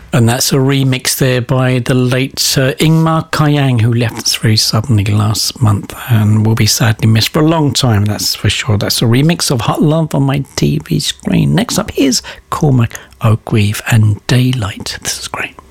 And that's a remix there by the late Ingmar Kajang, who left us very suddenly last month and will be sadly missed for a long time, that's for sure. That's a remix of Hot Love on my TV screen. Next up is Cormac O'Greave and Daylight. This is great.